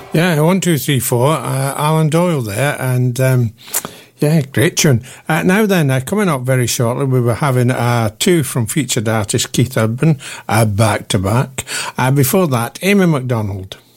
Yeah, 1, 2, 3, 4. Alan Doyle there, and yeah, great tune. Now then, coming up very shortly, we were having two from featured artist Keith Urban, back to back. Before that, Amy MacDonald.